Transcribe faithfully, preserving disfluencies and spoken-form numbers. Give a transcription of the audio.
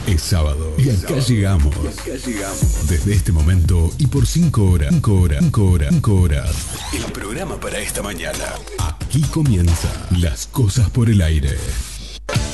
Es sábado y acá llegamos. Y acá llegamos. Desde este momento y por cinco horas, cinco horas, cinco horas, cinco horas. El programa para esta mañana. Aquí comienza Las Cosas por el Aire.